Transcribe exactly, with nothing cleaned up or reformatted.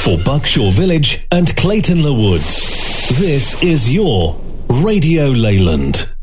for Buckshaw Village and Clayton Le Woods. This is your Radio Leyland.